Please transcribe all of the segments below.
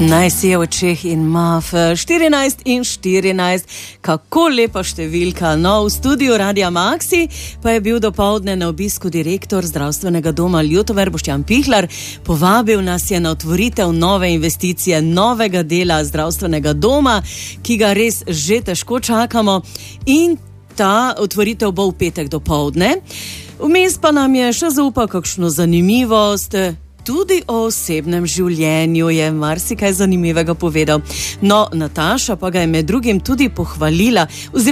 Naj si je v očeh in maf 14 in 14, kako lepa številka. No, v studiu Radia Maxi pa je bil dopoldne na obisku direktor zdravstvenega doma Ljutomer Boštjan Pihlar. Povabil nas je na otvoritev nove investicije, novega dela zdravstvenega doma, ki ga res že težko čakamo, in ta otvoritev bo v petek dopoldne. Vmes pa nam je še zaupal kakšno zanimivost. Tudi o osebnem življenju je marsikaj zanimivega povedal. No, Nataša pa ga je med drugim tudi pohvalila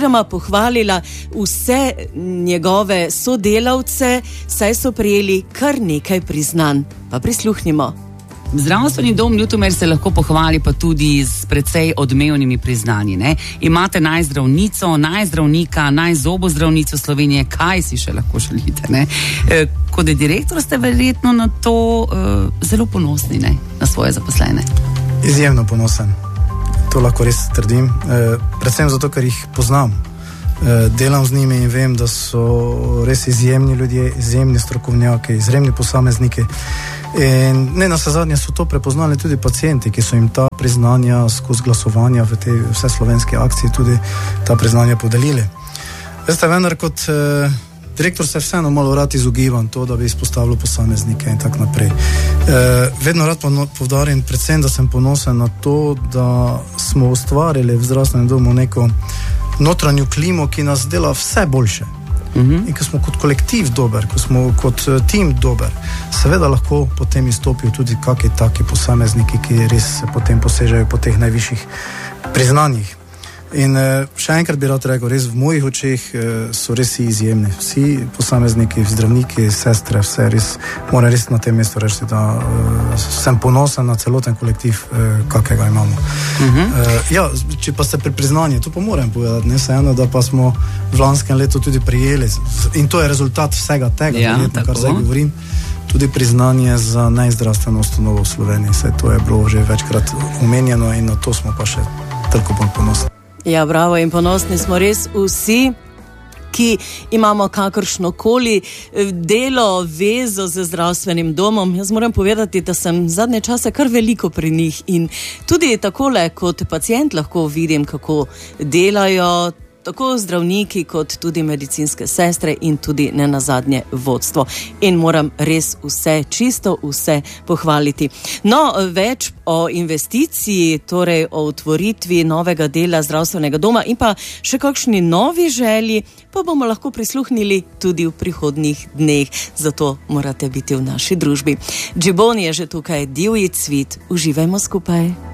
vse njegove sodelavce, saj so prejeli kar nekaj priznanj. Pa prisluhnimo. Zdravstveni dom Ljutomer se lahko pohvali pa tudi s precej odmevnimi priznanji, ne? Imate najzdravnico, najzdravnika, najzobozdravnico Slovenije, kaj si še lahko želite, ne? Kot direktor ste verjetno na to zelo ponosni, ne? Na svoje zaposlene. Izjemno ponosen, to lahko res trdim, predvsem zato, ker jih poznam. Delam z njimi in vem, da so res izjemni ljudje, izjemni strokovnjaki, izjemni posamezniki. In ne nazadnje so to prepoznali tudi pacienti, ki so jim ta priznanja skozi glasovanja v tej vseslovenski akciji tudi ta priznanja podelili. Veste, vendar kot direktor se vseeno malo rad izogibam to, da bi izpostavljal posameznike in tako naprej. Vedno rad poudarim predvsem, da sem ponosen na to, da smo ustvarili v zdravstvenem domu neko notranjo klimo, ki nas dela vse boljše. In ko smo kot kolektiv dober, ko smo kot tim dober, seveda lahko potem izstopijo tudi kakšni taki posamezniki, ki res potem posežejo po teh najvišjih priznanjih. In še enkrat bi rad rekel, res v mojih očeh so res izjemni. Vsi posamezniki, zdravniki, sestre, vse res, moram res na tem mestu reči, da sem ponosen na celoten kolektiv, kakega imamo. Ja, če pa ste pri priznanju, to pa moram povedati, ne vseeno, da pa smo v lanskem letu tudi prijeli, in to je rezultat vsega tega, ja, kar zdaj govorim, tudi priznanje za najzdravstveno ustanovo v Sloveniji. Vse to je bilo že večkrat omenjeno in na to smo pa še toliko bolj ponosni. Ja, bravo, in ponosni smo res vsi, ki imamo kakršnokoli delo, vezo z zdravstvenim domom. Jaz moram povedati, da sem zadnje čase kar veliko pri njih in tudi takole kot pacient lahko vidim, kako delajo tako zdravniki kot tudi medicinske sestre in tudi nenazadnje vodstvo. In moram res čisto vse pohvaliti. No, več o investiciji, torej o otvoritvi novega dela zdravstvenega doma in pa še kakšni novi želji, pa bomo lahko prisluhnili tudi v prihodnjih dneh. Zato morate biti v naši družbi. Džibon je že tukaj, divji cvit, uživajmo skupaj.